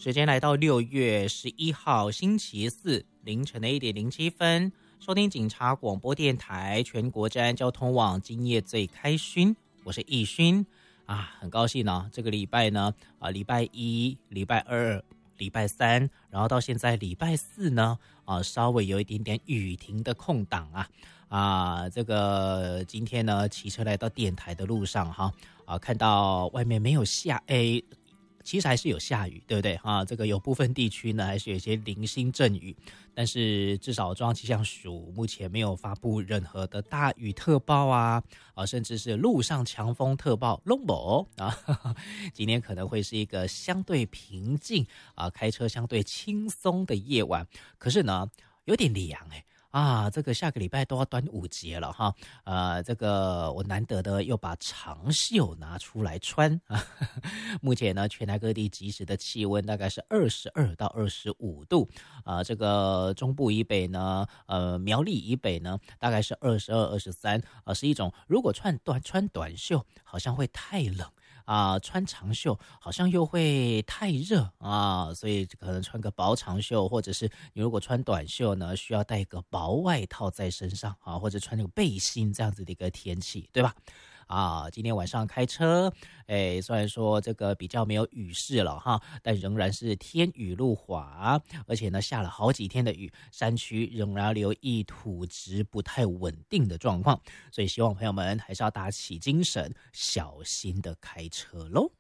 时间来到6月11号星期四凌晨的1:07，收听警察广播电台全国治安交通网今夜最开勋，我是易勋啊，很高兴呢，这个礼拜呢礼拜一、礼拜二、礼拜三，然后到现在礼拜四呢稍微有一点点雨停的空档这个今天呢骑车来到电台的路上看到外面没有其实还是有下雨，对不对这个有部分地区呢还是有一些零星阵雨，但是至少中央气象署目前没有发布任何的大雨特报甚至是路上强风特报都没有今天可能会是一个相对平静开车相对轻松的夜晚，可是呢有点凉这个下个礼拜都要端午节了这个我难得的又把长袖拿出来穿目前呢全台各地即时的气温大概是22到25度这个中部以北呢苗栗以北呢大概是22、23是一种如果穿短袖好像会太冷穿长袖好像又会太热所以可能穿个薄长袖，或者是你如果穿短袖呢，需要带一个薄外套在身上或者穿那个背心这样子的一个天气，对吧？今天晚上开车，虽然说这个比较没有雨势了但仍然是天雨路滑，而且呢下了好几天的雨，山区仍然留意土质不太稳定的状况，所以希望朋友们还是要打起精神，小心的开车咯。